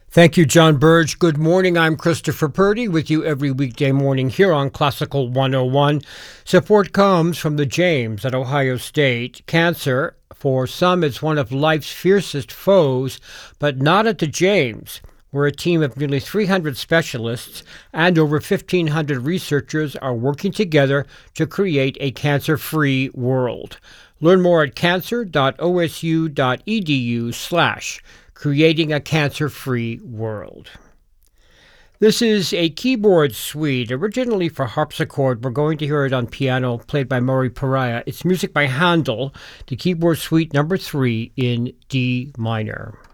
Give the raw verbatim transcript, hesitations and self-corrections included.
Thank you, John Burge. Good morning. I'm Christopher Purdy with you every weekday morning here on Classical one oh one. Support comes from the James at Ohio State. Cancer, for some, is one of life's fiercest foes, but not at the James. We're a team of nearly three hundred specialists and over fifteen hundred researchers are working together to create a cancer-free world. Learn more at cancer.osu.edu slash creating a cancer-free world. This is a keyboard suite, originally for harpsichord. We're going to hear it on piano, played by Murray Pariah. It's music by Handel, the keyboard suite number three in D minor.